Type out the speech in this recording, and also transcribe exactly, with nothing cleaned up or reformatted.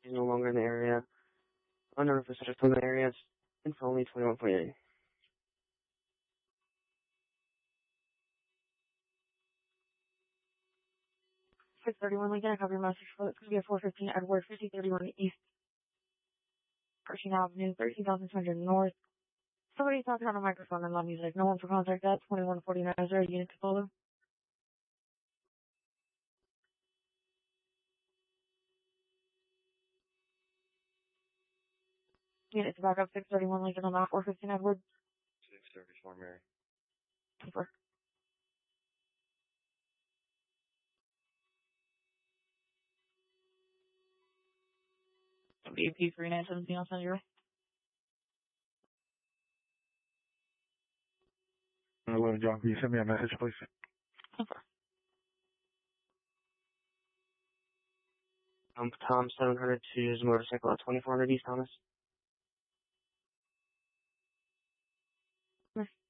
He's no longer in the area. Unknown if such from the area. It's info only twenty-one forty-eight. six thirty-one Lincoln, I copy your message for it's going to be at four fifteen Edward, fifty thirty-one East Pershing Avenue, thirteen thousand two hundred North. Somebody's talking on a microphone and loud music. No one for contact at twenty-one forty-nine. Is there a unit to follow? Unit to back up six thirty-one Lincoln on that four fifteen Edward. six thirty-four Mary. Over. B P three nine seven zero, I'll send you right. Hello, John. Can you send me a message, please? Okay. Um, Tom seven hundred to use motorcycle at twenty-four hundred East Thomas.